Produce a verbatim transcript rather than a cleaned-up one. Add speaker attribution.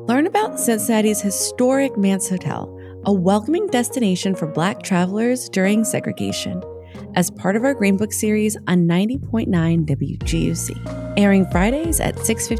Speaker 1: Learn about Cincinnati's historic Mance Hotel, a welcoming destination for Black travelers during segregation, as part of our Green Book series on ninety point nine W G U C, airing Fridays at six fifteen